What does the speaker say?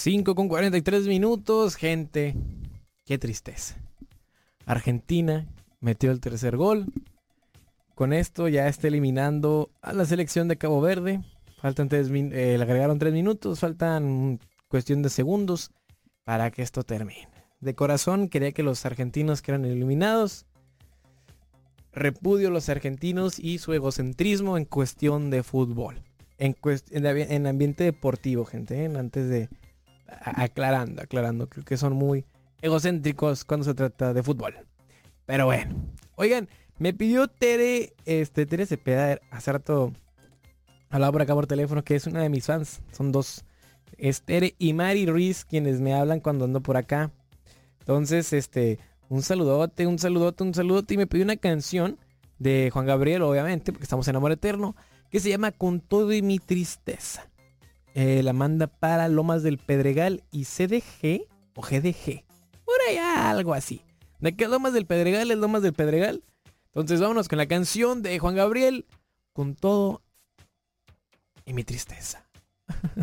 5:43, gente. Qué tristeza. Argentina metió el tercer gol. Con esto ya está eliminando a la selección de Cabo Verde. Le agregaron 3 minutos. Faltan cuestión de segundos para que esto termine. De corazón quería que los argentinos quedaran eliminados. Repudio a los argentinos y su egocentrismo en cuestión de fútbol. En ambiente deportivo, gente. Antes de... Aclarando. Creo que son muy egocéntricos cuando se trata de fútbol. Pero bueno. Oigan, me pidió Tere Cepeda hace rato. Hablaba por acá por teléfono, que es una de mis fans. Son dos. Es Tere y Mari Ruiz quienes me hablan cuando ando por acá. Entonces, un saludote. Y me pidió una canción de Juan Gabriel, obviamente, porque estamos en amor eterno, que se llama Con todo y mi tristeza. La manda para Lomas del Pedregal y CDG o GDG. Por allá, algo así. ¿De qué Lomas del Pedregal es Lomas del Pedregal? Entonces vámonos con la canción de Juan Gabriel, Con todo y mi tristeza.